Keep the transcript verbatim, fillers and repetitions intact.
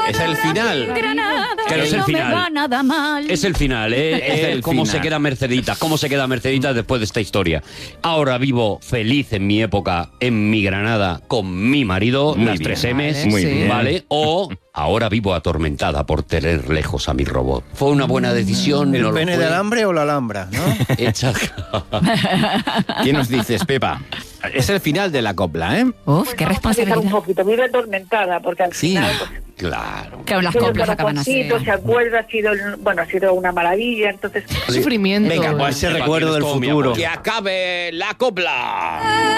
Es el final. Granada, Pero es el no me final. va nada mal. Es el final, ¿eh? Es Eh, el ¿Cómo final. se queda Mercedita? ¿Cómo se queda Mercedita después de esta historia? Ahora vivo feliz en mi época, en mi Granada, con mi marido, Muy las bien. tres M's, Vale, Muy sí. bien. ¿vale? O ahora vivo atormentada por tener lejos a mi robot. ¿Fue una buena decisión? ¿El ¿No lo pene fue? de alambre o la alhambra, no? Hecha... ¿Qué nos dices, Pepa? Es el final de la copla, ¿eh? Uf, qué Un responsabilidad. poquito, muy atormentada, porque al Sí. final... Pues, Claro. Que las tiene el coplas acaban así. corazoncito, se acuerda, ha sido, el- bueno, ha sido una maravilla, entonces... Sufrimiento. Venga, pues ese Pepa, recuerdo tienes del todo mi futuro. amor. ¡Que acabe la copla!